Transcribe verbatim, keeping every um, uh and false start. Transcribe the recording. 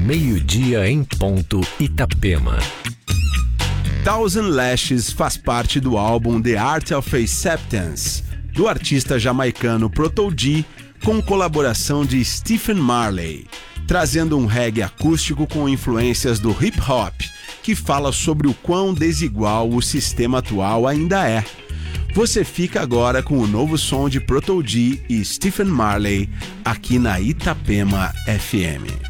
meio-dia em ponto, Itapema. Thousand Lashes faz parte do álbum The Art of Acceptance, do artista jamaicano Proto G, com colaboração de Stephen Marley, trazendo um reggae acústico com influências do hip-hop, que fala sobre o quão desigual o sistema atual ainda é. Você fica agora com o novo som de Proto G e Stephen Marley aqui na Itapema F M.